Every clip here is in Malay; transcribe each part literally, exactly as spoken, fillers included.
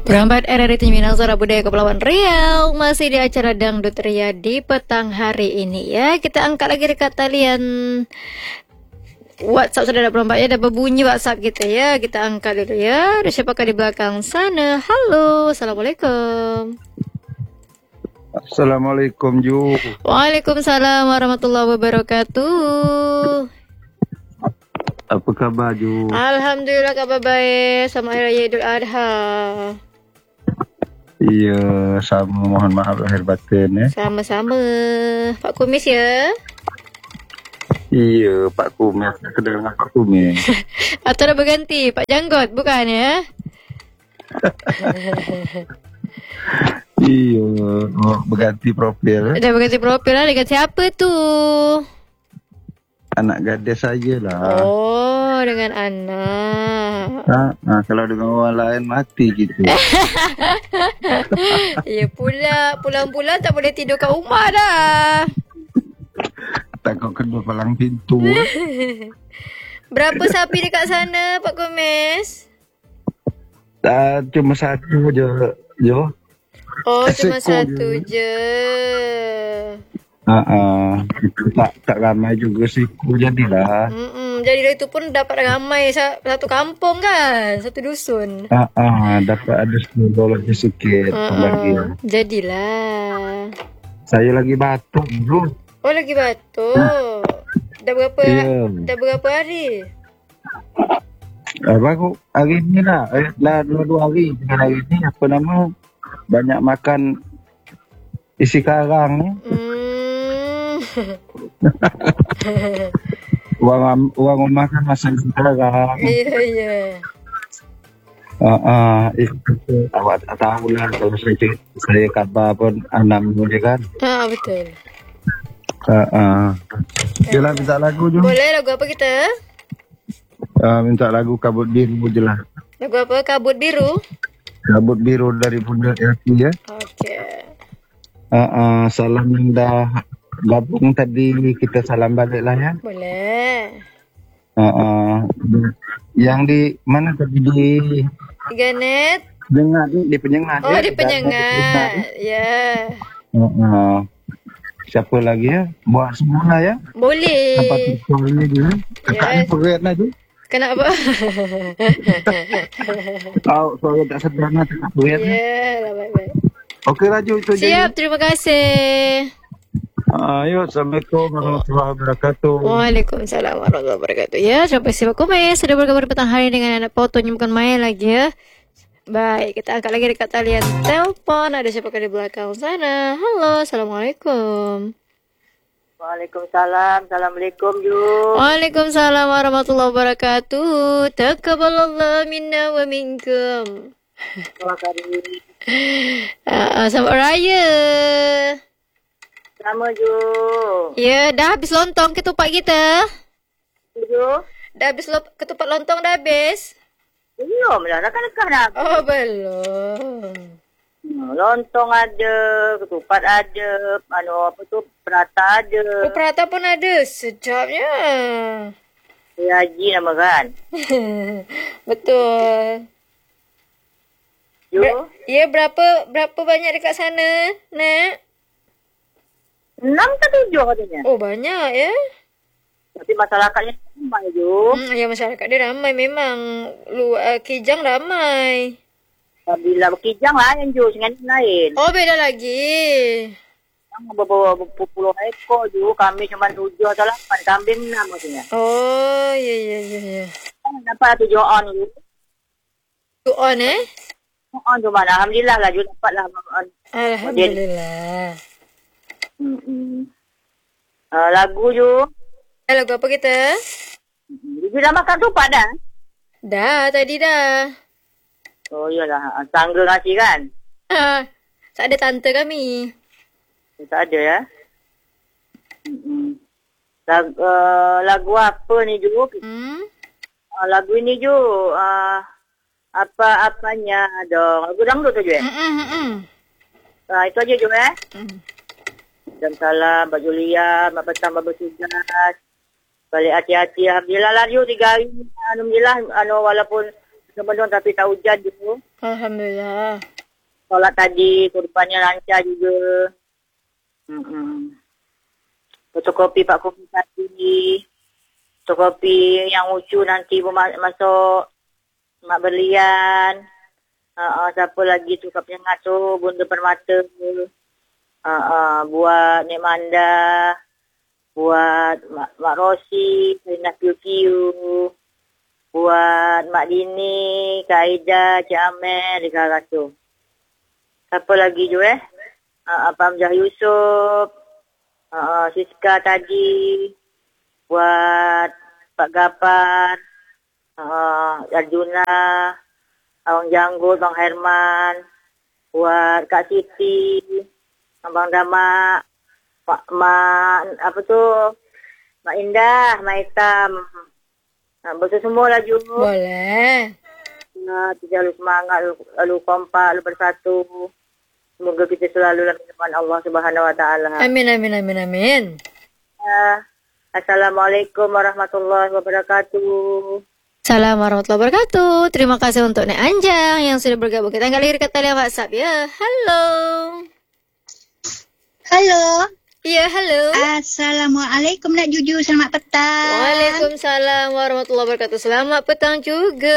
Perempat R R I Minang Suara Budaya Kepulauan Riau masih di acara Dangdut Ria di petang hari ini ya. Kita angkat lagi dekat talian WhatsApp sudah ada perompaknya, ada berbunyi WhatsApp kita ya. Kita angkat dulu ya. Ada siapakah di belakang sana? Halo, Assalamualaikum. Assalamualaikum Ju. Waalaikumsalam warahmatullahi wabarakatuh. Apa kabar Ju? Alhamdulillah kabar baik. Selamat Hari Raya Idul Adha. Iya, sama, mohon maaf lahir batin ya. Sama-sama. Pak Kumis ya. Iya, Pak Kumis. Kedua dengan Pak Kumis. Atau dah berganti Pak Janggot, bukan ya? Iya, oh, berganti profil. Dah berganti profil lah. Dengan siapa tu? Anak gadis saja lah. Oh, dengan anak. Nah, nah, kalau dengan orang lain mati gitu. Ya pula, pulang-pulang tak boleh tidur kat rumah dah. Takut kedua palang pintu. Berapa sapi dekat sana Pak Kumis? Ah, cuma satu je, Jo. Oh, cuma Sekor satu je. Ah, uh, tak tak ramai juga sih, jadilah. Mm-mm, jadilah itu pun dapat ramai satu kampung kan, satu dusun. Ah, uh, dapat ada sepuluh dolar sikit Uh-uh. lagi. Jadilah. Saya lagi batuk dulu. Oh, lagi batuk. Dah berapa? Yeah. Dah berapa hari? Ah, baru hari ni lah, eh, lah dua dua hari. Dengan hari ni apa nama? Banyak makan isi karang ni. Hmm. Orang orang rumah kan masak isi karang. Iya, iya. Ah, uh, uh, awak tak tahu lah kalau saya saya kata pun enam je kan. Ah, betul. Ah, uh, Jelah minta lagu je. Boleh lagu apa kita? Uh, minta lagu Kabut Biru je lah. Lagu apa? Kabut Biru? Kabut Biru dari Bunda Elfi ya. Okey. Uh, uh, salam yang dah gabung tadi, kita salam balik lah ya. Boleh. Uh, uh, yang di mana tadi di Ganet? Penyengat di penyengat. Oh, ya? di penyengat. Ya. Uh, uh, siapa lagi ya? Buat semua ya. Boleh. Apa tutorialnya dia? Kakak ni Yes. perit lah tu. Kenapa? Tahu soal tak sedar lah tak perit. Ya, lah baik-baik. Okey Raju itu je. Siap, terima kasih. Ayo, Assalamualaikum warahmatullahi wabarakatuh. Waalaikumsalam warahmatullahi wabarakatuh. Ya, sampai siapa Kumis sudah berkabar petang hari dengan anak fotonya bukan main lagi ya. Baik, kita angkat lagi dekat talian telepon. Ada siapa di belakang sana? Halo, Assalamualaikum. Waalaikumsalam. Assalamualaikum Ju. Waalaikumsalam warahmatullahi wabarakatuh. Taqabbalallahu minna wa minkum. Selamat hari. Uh, selamat raya. Sama Ju. Ya, dah habis lontong ketupat kita. Ju. Dah habis lo- ketupat lontong dah habis. Belum lah. Dekat-dekat dah. Oh, belum. Hmm, lontong ada, ketupat ada, anu apa tu, perata ada. Oh, perata pun ada. Sedapnya. Ya, Haji nama kan. Betul. Ju. Ber- ya, berapa berapa banyak dekat sana, Nak? Enam ke tujuh katanya. Oh, banyak ya. Tapi masyarakatnya ramai Ju. Hmm, ya, masyarakat dia ramai memang. Lu uh, Kijang ramai. Bila berkijang lain Ju, dengan lain. Oh, beda lagi. Yang beberapa puluh ekor Ju, kami cuma tujuh atau lapan, kambing enam katanya. Oh, ya, ya, ya, ya. Dapat tujuh on Ju. Tu on eh? On tu mana? Alhamdulillah lah Ju, dapat lah on. Alhamdulillah. Hmm. Uh, lagu Ju. Eh, lagu apa kita? Ju dah makan tupat dah? Dah, tadi dah. Oh iyalah, tangga nasi kan? Ha, tak ada tante kami. Tak ada ya? Hmm. Lagu, uh, lagu apa ni Ju? Hmm? Uh, lagu ini Ju, uh, apa-apanya dong. Lagu dangdut tu Ju eh? Hmm, hmm, hmm. Uh, itu aja Ju eh? Hmm. Dan salam, Mbak Julia, Mbak Petang, Mbak Bertugas. Balik hati-hati. Alhamdulillah lah Ju, tiga hari. Alhamdulillah, anu, walaupun mendung tapi tak hujan dulu. Alhamdulillah. Solat tadi, kurbannya lancar juga. Mm-mm. Fotokopi Pak Kopi tadi. Fotokopi yang lucu nanti masuk Mak Berlian. Uh, uh, siapa lagi tu kat penyengat tu, Bunda Permata. Uh, uh, buat Nek Manda. Buat Mak, Mak Rosi, Rina Piu-Piu. Buat Mak Dini, Kak Aida, Cik Amel, dekat Ratu. Siapa lagi tu eh? Uh, Pak Hamzah Yusof. Uh, Siska tadi. Buat Pak Gapar. Uh, Arjuna. Abang Janggut, Bang Herman. Buat Kak Siti. Abang Damak. Mak, Mak, apa tu? Mak Indah, Mak Hitam. Nah, bersama semua lah juga. Boleh. Nah, kita lalu semangat, lalu, lalu kompak, lalu bersatu. Semoga kita selalu dalam firman Allah Subhanahu Wa Taala. Amin, amin, amin, amin. Uh, Assalamualaikum warahmatullahi wabarakatuh. Assalamualaikum warahmatullahi wabarakatuh. Terima kasih untuk Nek Anjang yang sudah bergabung. Kita angkat lagi dekat talian WhatsApp ya. Halo. Halo. Iya, halo. Assalamualaikum Nak Juju, selamat petang. Waalaikumsalam warahmatullahi wabarakatuh. Selamat petang juga.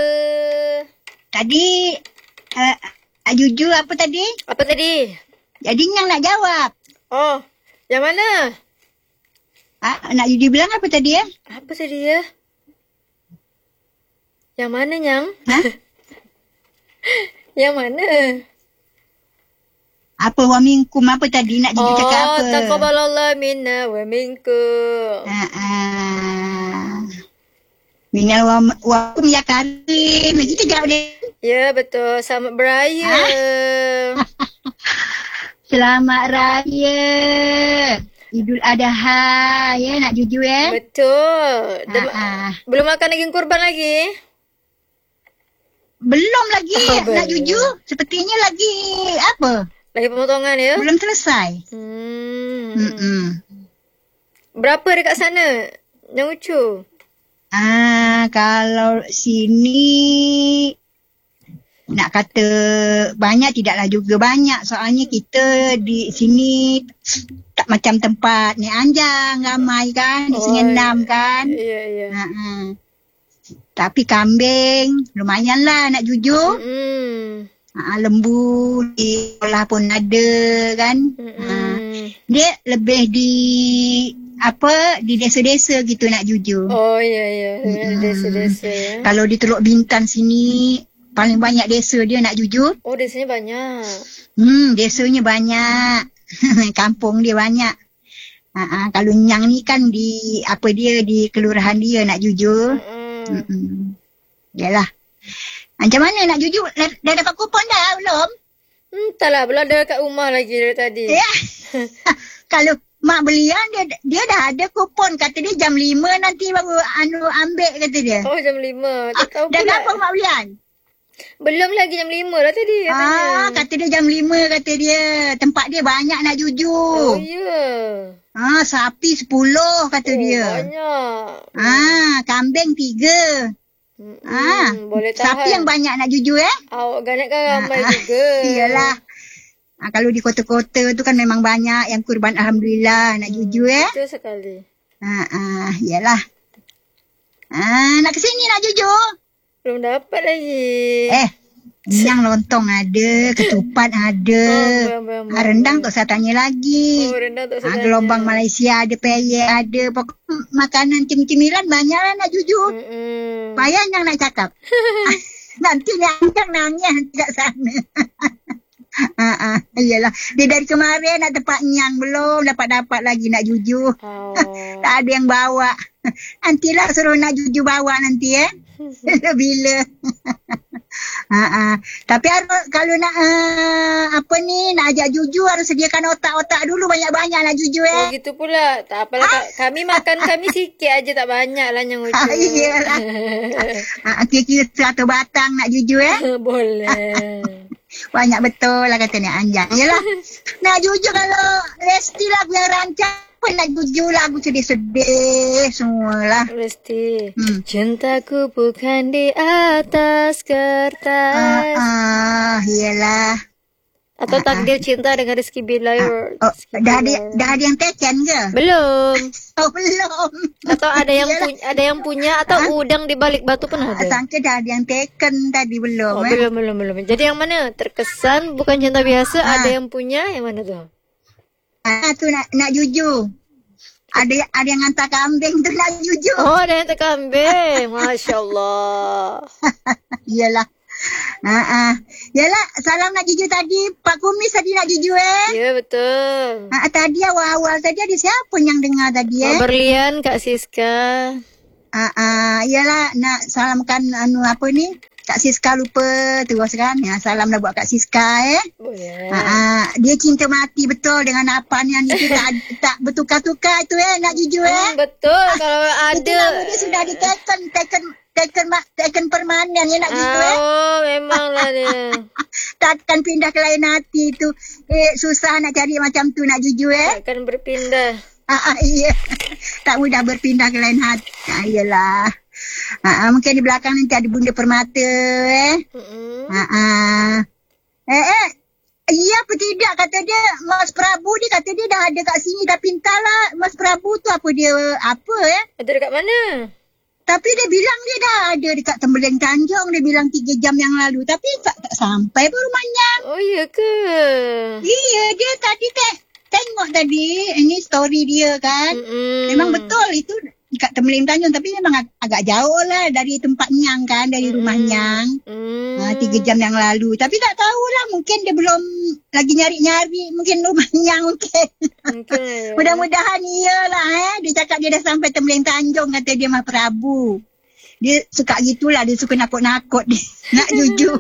Tadi uh, Juju apa tadi? Apa tadi? Jadi Nyang nak jawab. Oh, yang mana? Ah, Nak Juju bilang apa tadi ya? Apa tadi ya? Yang mana, Nyang? Hah? Yang mana? Apa wa minkum apa tadi Nak Juju oh, cakap apa? Oh, taqabbalallahu minna wa minkum. Ha ah. Minal wa wakum ya karim. Kita jawab dia. Ya, betul. Selamat beraya. Ha? Selamat raya. Idul Adha ya Nak Juju ya. Betul. Dem- Ha, ha. Belum makan daging kurban lagi? Belum lagi Oh, Nak belum. Juju. Sepertinya lagi apa? Lagi pemotongan ya? Belum selesai. Hmm. Hmm. Berapa dekat sana? Yang lucu. Ah, kalau sini nak kata banyak tidaklah juga banyak. Soalnya kita di sini tak macam tempat ni Anjang ramai kan, di Oh, Sengenam kan. Iya, iya. Ha ah. Tapi kambing lumayan lah Nak Juju. Hmm. Ha, lembu di sekolah pun ada kan. Ha, Hmm. dia lebih di apa di desa-desa gitu Nak Juju. Oh, iya, iya. Mm-mm. Desa-desa ya. Kalau di Teluk Bintan sini paling banyak desa dia Nak Juju. Oh, desanya banyak. Hmm, desanya banyak. Kampung dia banyak. Ha, ha, kalau Nyang ni kan di apa dia di kelurahan dia Nak Juju. Hmm. Hmm. Yalah. Macam mana Nak Juju? Dah, dah dapat kupon dah belum? Entahlah, belum ada kat rumah lagi dari tadi. Ya. Kalau Mak Belian dia dia dah ada kupon. Kata dia jam lima nanti baru anu ambil kata dia. Oh, jam lima. Tak Ah, tahu dah pula. dapat Mak Belian? Belum lagi jam lima lah tadi katanya. Ah, kata dia jam lima kata dia. Tempat dia banyak Nak Juju. Oh, ya. Ah, sapi sepuluh kata Oh, dia. banyak. Ah, kambing tiga. Hmm, Ah, boleh tahan. sapi yang banyak Nak Juju eh? Awak ganak kan ramai Ah, juga. Iyalah. Ah, kalau di kota-kota tu kan memang banyak yang kurban Alhamdulillah Nak Juju eh. Betul sekali. Ah, ah, iyalah. Ah, nak ke sini Nak Juju? Belum dapat lagi. Eh, yang lontong ada, ketupat ada. Oh, belum, belum, Ah, rendang tak usah tanya lagi. Oh, rendang tak usah Ah, tanya. gelombang Malaysia ada, peyek ada. Pokok makanan cem-cemilan banyak lah Nak Juju. Mm-mm. Payah yang nak cakap. Ah, nanti ni Anjang nangis nanti kat sana. Ah, ah, iyalah. Dia dari kemarin nak tempat Nyang belum dapat-dapat lagi Nak Juju. Oh. Tak ada yang bawa. Nantilah suruh Nak Juju bawa nanti eh. Bila. ha, ha. Tapi harus, kalau nak uh, apa ni nak ajak Juju harus sediakan otak-otak dulu banyak-banyak Nak Juju Oh, eh. gitu pula. Tak apalah. Ka- Kami makan kami sikit aja, tak banyak lah yang lucu. Ah, iyalah. Ha, kira-kira seratus batang Nak Juju eh. Boleh. Banyak betul lah kata Nek Anjang. Yalah. Nak Juju kalau Lesti lagu yang rancang Siapa nak jujur lagu sedih-sedih semualah. Mesti. Hmm. Cintaku bukan di atas Ah, kertas. ah, iyalah. Atau takdir cinta dengan Rizky Bilar. Oh, Rizky dah ada Bilar. dah ada yang taken ke? Belum. Oh, belum. Atau ada yang Iyalah. punya, ada yang punya atau udang di balik batu pun ada. Sangka dah ada yang taken tadi belum Oh, eh. belum, belum, belum. Jadi yang mana? Terkesan bukan cinta biasa, Ah. ada yang punya, yang mana tuh? Ah, tu nak nak jujur. Ada ada yang hantar kambing tu nak jujur. Oh, ada yang terkambing. Masya Allah. Iyalah. Ha ah. Yalah, salam nak jujur tadi. Pak Kumis tadi nak jujur eh. Ya, betul. Ha, tadi awal-awal tadi ada siapa yang dengar tadi Oh, eh? Berlian, Kak Siska. Ha ah, yalah nak salamkan anu apa ni? Kak Siska lupa terus kan. Ya, salam dah buat Kak Siska eh. Boleh. Ha ah, dia cinta mati betul dengan apa ni yang itu tak tak bertukar-tukar tu eh nak jujur eh. Hmm, betul. Kalau Itu nama ada. dia sudah diteken taken taken taken permanen ya nak jujur eh. Oh, memanglah dia. Takkan pindah ke lain hati tu. Eh, susah nak cari macam tu nak jujur eh. Akan berpindah. Ah, ah, iya. Tak mudah berpindah ke lain hati. Ah, iyalah. Ah, ah, mungkin di belakang nanti ada bunda permata eh. Mm-mm. Ah, ah. Eh, eh. Iya apa tidak kata dia Mas Prabu dia kata dia dah ada kat sini tapi entahlah Mas Prabu tu apa dia apa eh. Ada dekat mana? Tapi dia bilang dia dah ada dekat Tembeling Tanjung. Dia bilang tiga jam yang lalu. Tapi tak, tak sampai pun rumahnya. Oh, iya ke? Iya, dia tadi te- tengok tadi. Ini story dia kan. Mm-mm. Memang betul itu dekat Tembeling Tanjung. Tapi memang ag- agak jauh lah dari tempat Nyang kan. Dari rumah Nyang. Mm. Ha, tiga jam yang lalu. Tapi tak tahulah. Mungkin dia belum lagi nyari-nyari. Mungkin rumah Nyang mungkin. Mungkin ya. Mudah-mudahan iyalah eh. Dia cakap dia dah sampai Tembeling Tanjung kata dia Mas Prabu. Dia suka gitulah. Dia suka nakut-nakut dia. Nak jujur.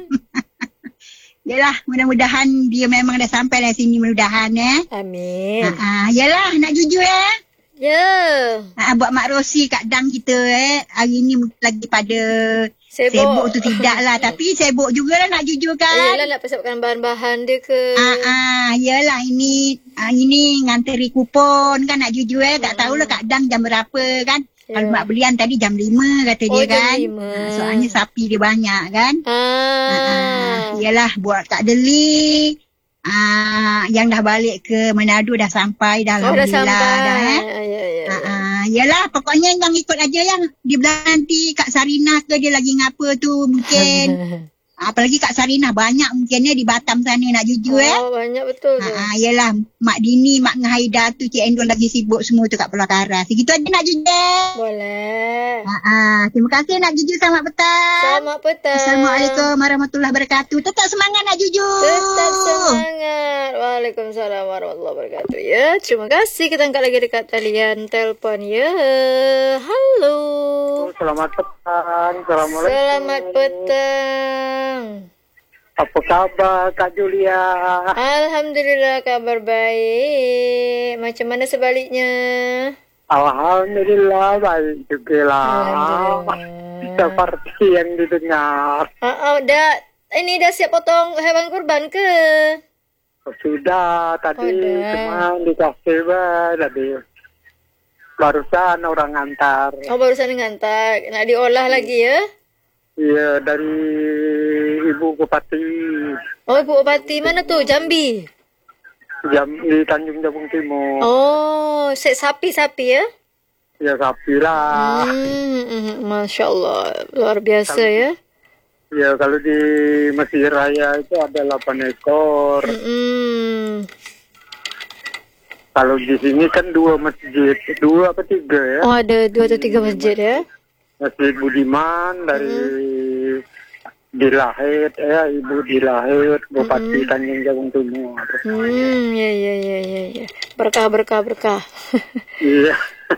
Yalah, mudah-mudahan dia memang dah sampai lah sini mudah-mudahan eh. Amin. Ha ah, yalah nak jujur eh. Ya. Ha, buat Mak Rosi kat dang kita eh. Hari ni lagi pada Sibuk. sibuk tu tidak lah. Tapi sibuk jugalah nak jujur kan. Yelah, nak persiapkan bahan-bahan dia ke. Ah, ah, yalah ini ah, ini nganteri kupon kan nak jujur eh. Tak tahulah kat dang jam berapa kan. Ya. Kalau Mak Belian tadi jam lima kata Oh, dia jam kan. lima. Ah, soalnya sapi dia banyak kan. Ah. Ah, yalah buat Kak Deli. Ah, yang dah balik ke Manado dah sampai dah. Oh, dah Alhamdulillah sampai. dah eh. Ah, ya, ya. Ah, ah, yalah pokoknya yang ikut aja yang di belakang nanti Kak Sarina ke dia lagi ngapa tu mungkin. Apalagi Kak Sarina banyak mungkinnya di Batam sana nak jujur eh. Oh, banyak betul tu. Ha, yalah Mak Dini, Mak Ngaida tu Cik Endol lagi sibuk semua tu kat Pulau Karas. Segitu aja nak jujur. Boleh. Ha, ha, terima kasih nak jujur selamat petang. Selamat petang. Assalamualaikum warahmatullahi wabarakatuh. Tetap semangat nak jujur. Tetap semangat. Waalaikumsalam warahmatullahi wabarakatuh. Ya, terima kasih. Kita angkat lagi dekat talian telpon ya. Halo. Selamat petang. Assalamualaikum. Selamat petang. Apa kabar Kak Julia? Alhamdulillah kabar baik. Macam mana sebaliknya? Alhamdulillah baik juga lah. Alhamdulillah. Seperti yang didengar. Ah, oh, dah ini dah siap potong hewan kurban ke? Sudah tadi Oh, dah. cuma dikasih bah, tadi. Barusan orang antar. Oh, barusan ngantar. Nak diolah lagi ya? Iya dari Ibu Bupati Oh, Ibu Bupati mana tu? Jambi. jam di Tanjung Jabung Timur. Oh, set sapi-sapi ya? Ya sapi lah. Hmm, hmm, Masya Allah. Luar biasa ya. Ya kalau di Mesir Raya itu ada delapan ekor. Hmm. Kalau di sini kan dua masjid, dua apa tiga ya? Oh, ada dua atau tiga masjid ya? Masjid Budiman dari Dilahit, ya Ibu Dilahit, Bupati Tanjung Jabung Timur. Hmm, ya, ya, ya, ya, ya. Berkah, berkah, berkah. Iya.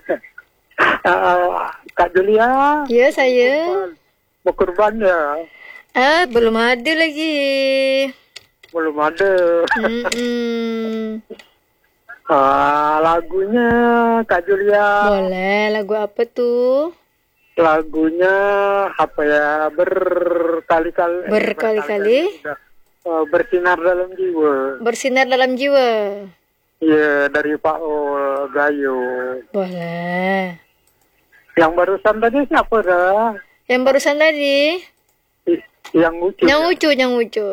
Ah, Kak Julia, Ya, saya. mau kurban ya? Ah, belum ada lagi. Belum ada. Hmm, Ah, lagunya Kak Julia, boleh. Lagu apa tuh? lagunya apa ya? Berkali-kali. Berkali-kali? Eh, bersinar dalam jiwa. Bersinar dalam jiwa. Iya, dari Pak Ol Gayo. Boleh. Yang barusan tadi siapa dah? Yang barusan tadi? I- Yang lucu. Yang lucu, yang lucu.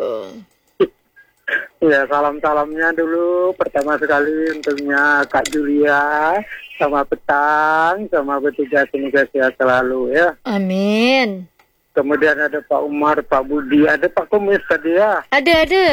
Ya, salam-salamnya dulu. Pertama sekali untuknya Kak Julia. Sama Petang. Sama bertiga semoga sehat selalu ya. Amin. Kemudian ada Pak Umar, Pak Budi. Ada Pak Kumis tadi ya. Ada, ada.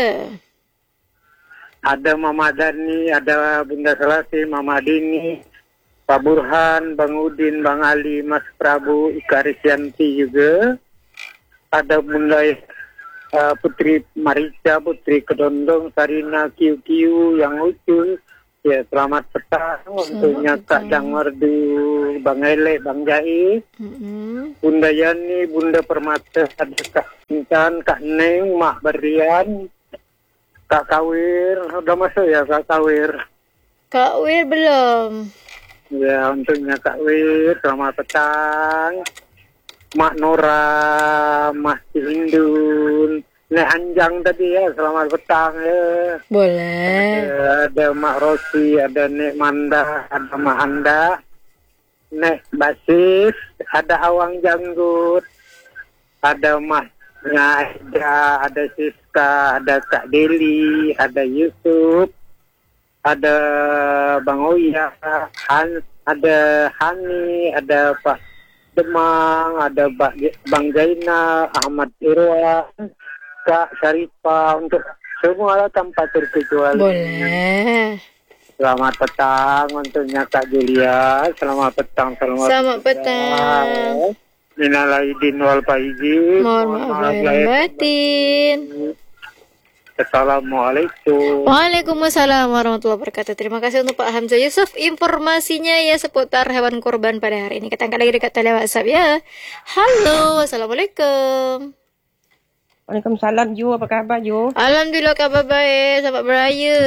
Ada Mama Dani, ada Bunda Selasi, Mama Dini, Pak Burhan, Bang Udin, Bang Ali, Mas Prabu, Ika Risyanti juga. Ada Bunda uh, Putri Marica, Putri Kedondong, Sarina, Kiu Kiu yang lucu. Ya, selamat petang untuknya Kak Jang Merdu, Bang Ele, Bang Jai, Mm-mm. Bunda Yani, Bunda Permata, ada Kak Intan, Kak Neng, Mak Berlian, Kak Kawir. Udah masuk ya Kak Kawir? Kak Wir belum. Ya, untuknya Kak Wir, selamat petang. Mak Nora, Mas Hindun, Nek Anjang tadi ya, selamat petang ya. Boleh. Ya, ada Mak Rosi, ada Nek Manda, ada Mak Anda, Nek Basis, ada Awang Janggut, ada Mak Aida, ada Siska, ada Kak Deli, ada Yusuf, ada Bang Oya, Han, ada Hani, ada Pak Demang, ada Bak- Bang Zainal, Ahmad Irwan, Kak Syarifah, untuk semua lah tanpa terkecuali. Boleh. Selamat petang untuknya Kak Julia. Selamat petang. Selamat, Selamat petang. Minal aidin wal faizin. Mohon maaf lahir batin. Assalamualaikum. Waalaikumsalam warahmatullahi wabarakatuh. Terima kasih untuk Pak Hamzah Yusuf informasinya ya seputar hewan kurban pada hari ini. Kita angkat lagi dekat tele WhatsApp ya. Halo, assalamualaikum. Waalaikumsalam Ju, apa khabar Ju? Alhamdulillah kabar baik, selamat beraya.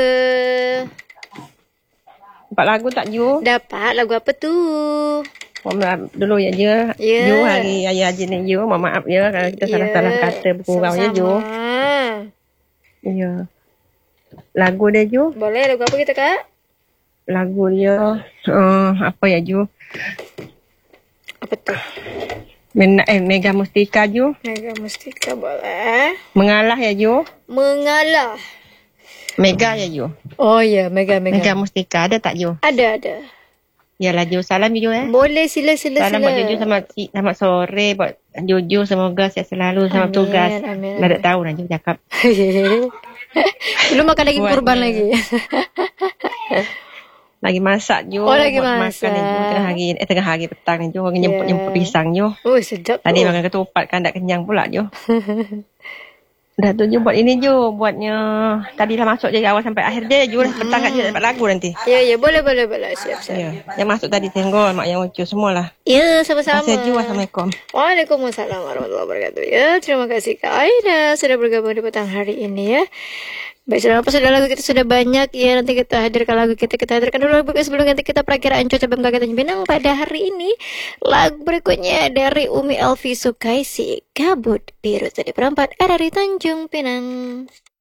Dapat lagu tak Ju? Dapat lagu apa tu? Mohon maaf dulu ya Ju. Ya. Ju hari Raya Haji ni Ju, mohon maaf ya kalau kita Ya, salah-salah kata berkurang ya Ju. sama-sama. Ya. Lagu dia Ju, Boleh lagu apa kita kak? lagu dia uh, apa ya Ju? Apa tu? Men eh Mega Mustika Ju. Mega Mustika boleh. Mengalah ya Ju. Mengalah. Mega ya Ju. Oh ya, Mega Mega. Mega Mustika ada tak Ju? Ada ada. Yalah Ju, salam Ju eh. Boleh sila sila Salam sila. buat Juju, selamat, si- selamat sore buat Juju, semoga sihat selalu, selamat Amin, tugas. amin, Dah tak amin. tahu nak Ju cakap. Belum makan lagi Buat kurban dia. lagi. Lagi masak Ju. Oh, lagi buat masak. makan ni Ju, tengah hari, eh tengah hari petang ni Ju, orang Ya. nyemput-nyemput pisang Ju. Oh sedap Tadi tu. makan ketupat kan tak kenyang pula Ju. Dah tu Ju buat ini Ju, buatnya tadi lah masuk je awal sampai akhir je Ju, dah petang kat Ju dapat lagu nanti. Ya ya boleh boleh boleh siap siap. Ya, yang masuk tadi senggol, mak yang lucu semualah. Ya sama-sama. Terima kasih Ju, Assalamualaikum. Waalaikumsalam warahmatullahi wabarakatuh. Ya, terima kasih Kak Aida sudah bergabung di petang hari ini ya. Baik, sudah apa sudah lagu kita sudah banyak ya. Nanti kita hadirkan lagu kita kita hadirkan dulu lagu sebelum nanti kita perakiraan cuaca B M K G Tanjung Pinang pada hari ini. Lagu berikutnya dari Umi Elvi Sukaisi, Kabut Biru tadi perempat era di Tanjung Pinang.